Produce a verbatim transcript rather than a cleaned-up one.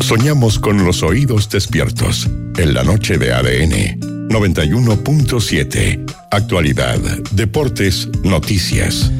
Soñamos con los oídos despiertos. En la noche de A D N noventa y uno punto siete. Actualidad, deportes, noticias.